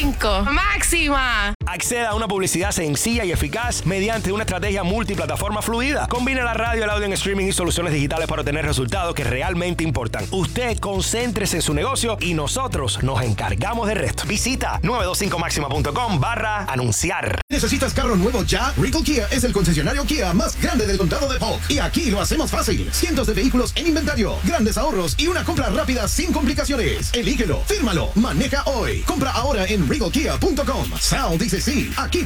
5. ¡Máxima! Acceda a una publicidad sencilla y eficaz mediante una estrategia multiplataforma fluida. Combina la radio, el audio en streaming y soluciones digitales para obtener resultados que realmente importan. Usted concéntrese en su negocio y nosotros nos encargamos del resto. Visita 925maxima.com/anunciar. ¿Necesitas carro nuevo ya? Regal Kia es el concesionario Kia más grande del condado de Polk. Y aquí lo hacemos fácil. Cientos de vehículos en inventario, grandes ahorros y una compra rápida sin complicaciones. Elígelo, fírmalo, maneja hoy. Compra ahora en regalkia.com. Sal dice sí. Aquí